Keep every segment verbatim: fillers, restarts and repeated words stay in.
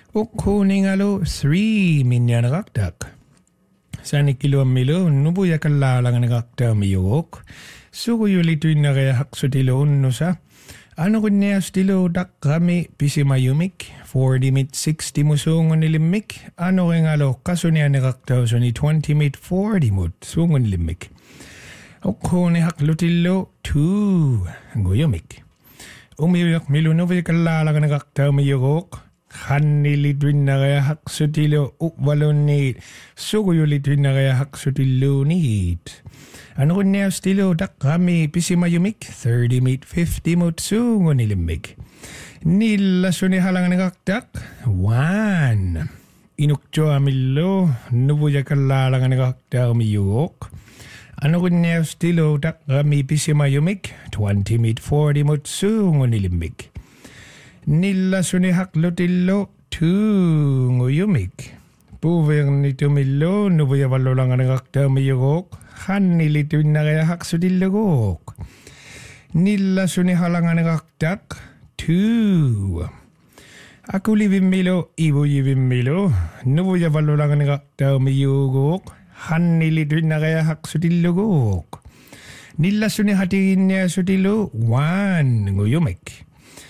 Ukkuningalo three minyanagakdak. Sanikilo milo nubuya kalalanganagakda miyok. Suguyulito inagaya haksutilo unnusa. Ano kunya stilo dak kami pisimayumik. forty mit sixty musungon nilimik. Ano ngalo kasunya nagakda so ni twenty mit forty mut sungon nilimik. Ukkuni haklutilo two nguyumik. Umiyak milo nubuya kalalanganagakda miyok. Hanilidwin na kaya haksutilo ukwalonit. Suguyulitwin na kaya haksutilo nit. Ano kun niya stilo dak kami pisimayumik. thirty mit fifty mot sungo nilimig. Nilaso ni halangan nagakdak. One. Inukcho amilo. Nubuya kalalangan nagakdak umiyok. Ano kun niya stilo dak kami pisimayumik. twenty mit forty mot sungo nilimig. Nilla suni haklutilo two nguyumik. Puveng nitumilo nubuya valolangan ngakta miyogok. Hanilito nagaya haksudilogok. Nilla suni halangan ngaktak two. Aku livimilo ibu yivimilo nubuya valolangan ngakta miyogok. Hanilito nagaya haksudilogok. Nilla suni hatingin niya sudilo one nguyumik.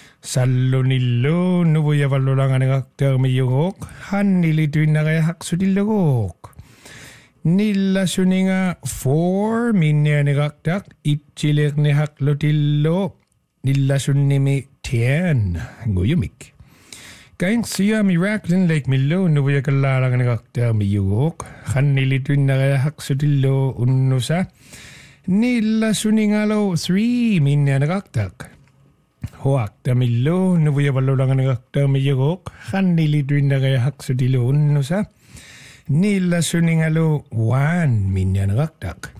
Salonilo nubuya valolangan ngakta miyogok. Hanilito nagaya haksudilogok. Nilla suninga four minya nagaktak. Itchilek ni haklotilo. Nilla sunimi ten nguyumik. Kayang siya miraklin like milo nubuya kalalangan ngakta miyogok. Hanilito nagaya haksudilo unnusa. Nilla suningalo three minya nagaktak. Hoak tamilo nubuya valolangan ngakta miyogok. Hanilito nagaya haksudilo unnusa. Nila suningalo one minya nagaktak.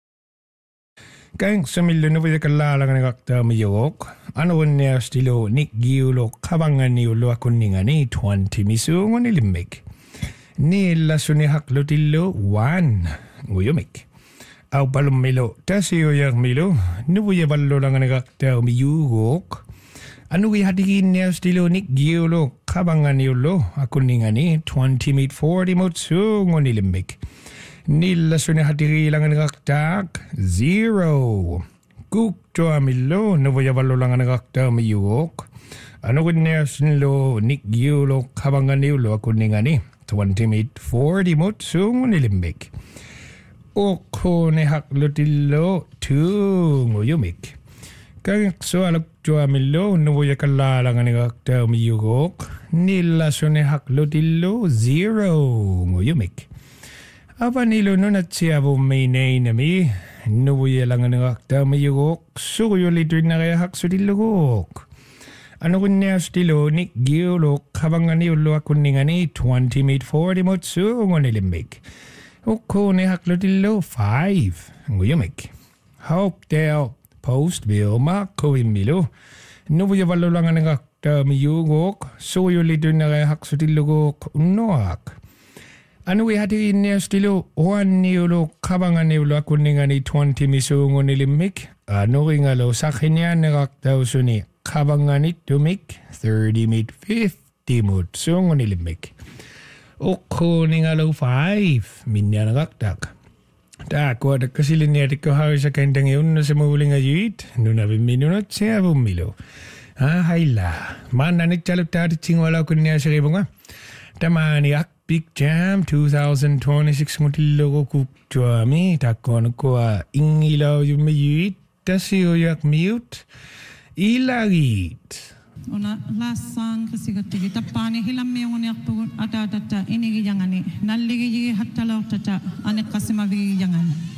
Kayang samilo nubuya kalalangan ngakta miyogok. Ano niya stilo nik giulo kabangan niulo akuningani twenty misungo nilimig. Nila sunihaklotilo one nguyumik. Aw palumilo tasiyo yak milo nubuya valolangan ngakta miyogok. Ano kaya hatigin niya stilo nik giulo kabangan niulo akuningani twenty mit forty mot sungo nilimig. Nila suni hatigilangan ngaktak zero. Kukto amilo nubuya valolangan ngakta miyogok. Ano kaya niya stilo nik giulo kabangan niulo akuningani twenty mit forty mot sungo nilimig. Oko ne haklutilo two nguyumik. Kaya so alak jua milo nubuya kalalangan ngakta miyogok. Nila suni haklutilo zero nguyumik. Aba nilo nunat siya buminay nami. Nubuya langan ngakta miyogok. Suguyulito na kaya haksudilogok. Ano kunya stilo nik giulo kabangan niulo akuningani twenty mit forty mot sungo nilimig. Oko ne haklutilo five nguyumik. Hopedale post bill mako imilo. Nubuya valolangan ngakta miyogok. Suguyulito na kaya haksudilogok unoak. Ano hati niya stilo one niulo kabangan niulo akuningani twenty misungo nilimik. Ano ngalo sa kanya ngakta usuni kabangan itumik thirty mit fifty mut sungo nilimik. Oko ngalo five minya ngaktak. Tak kuat kasilin niya tiko hawi sa kandang yun na sa mahuling ayuit. Nuna biminunot siya bumilo. Ah, hayla. Mana ni chalap tati chingwala ko niya sa ribunga. Tamani ak Big Jam twenty twenty-six ngutilo ko kukchwami. Takon ko ingilaw yung mayuit. Tasiyo yak mute. Ilagit. Ona last song kasi katigi tapani hilam mi yung niyak ata ata inigi jangani nalligi hatta law tata anek kasi mabigi jangan.